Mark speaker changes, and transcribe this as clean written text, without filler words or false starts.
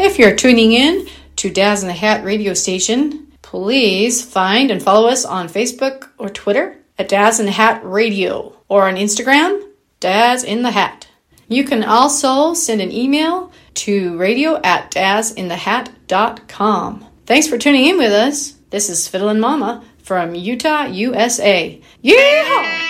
Speaker 1: If you're tuning in to Daz in the Hat radio station, please find and follow us on Facebook or Twitter at Daz in the Hat Radio, or on Instagram, Daz in the Hat. You can also send an email to radio@dazinthehat.com. Thanks for tuning in with us. This is Fiddlin' Mama from Utah, USA. Yeehaw!